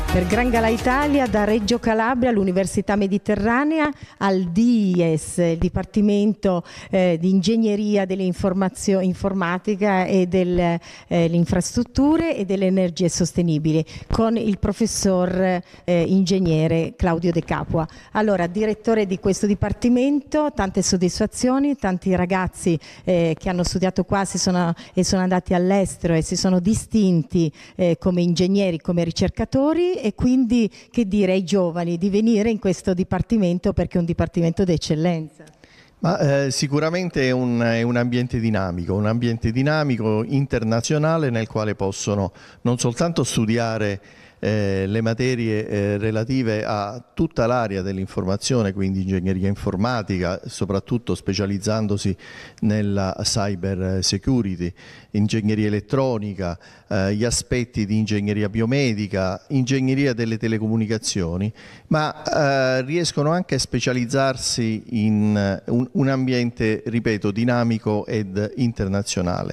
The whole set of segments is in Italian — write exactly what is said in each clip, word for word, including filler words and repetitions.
Per Gran Gala Italia, da Reggio Calabria all'Università Mediterranea al D I E S, il Dipartimento eh, di Ingegneria dell'Informatica e delle eh, infrastrutture e delle energie sostenibili, con il professor eh, ingegnere Claudio De Capua. Allora, direttore di questo Dipartimento, tante soddisfazioni, tanti ragazzi eh, che hanno studiato qua si sono, e sono andati all'estero e si sono distinti eh, come ingegneri, come ricercatori, e quindi che dire ai giovani di venire in questo dipartimento perché è un dipartimento d'eccellenza. Ma eh, sicuramente è un, è un ambiente dinamico, un ambiente dinamico internazionale nel quale possono non soltanto studiare eh, le materie eh, relative a tutta l'area dell'informazione, quindi ingegneria informatica, soprattutto specializzandosi nella cyber security, ingegneria elettronica, eh, gli aspetti di ingegneria biomedica, ingegneria delle telecomunicazioni, ma eh, riescono anche a specializzarsi in un, un ambiente, ripeto, dinamico ed internazionale.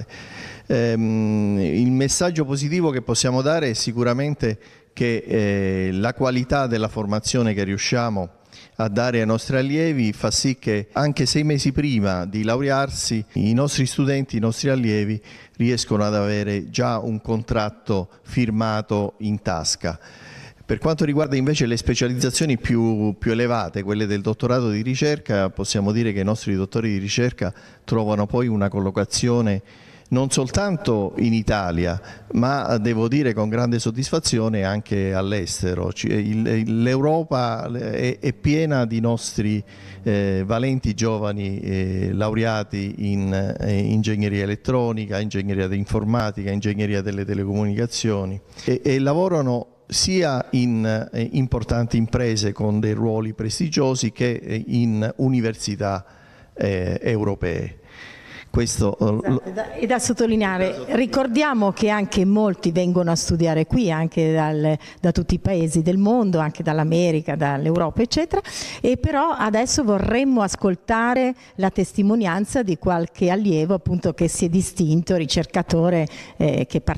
Ehm, il messaggio positivo che possiamo dare è sicuramente che eh, la qualità della formazione che riusciamo a dare ai nostri allievi fa sì che anche sei mesi prima di laurearsi i nostri studenti, i nostri allievi riescono ad avere già un contratto firmato in tasca. Per quanto riguarda invece le specializzazioni più, più elevate, quelle del dottorato di ricerca, possiamo dire che i nostri dottori di ricerca trovano poi una collocazione non soltanto in Italia, ma devo dire con grande soddisfazione anche all'estero. L'Europa è piena di nostri eh, valenti giovani eh, laureati in eh, ingegneria elettronica, ingegneria informatica, ingegneria delle telecomunicazioni e, e lavorano sia in eh, importanti imprese con dei ruoli prestigiosi che in università eh, europee. Questo, esatto, è, da, è da sottolineare. Ricordiamo che anche molti vengono a studiare qui, anche dal, da tutti i paesi del mondo, anche dall'America, dall'Europa, eccetera, e però adesso vorremmo ascoltare la testimonianza di qualche allievo appunto che si è distinto, ricercatore eh, che partecipa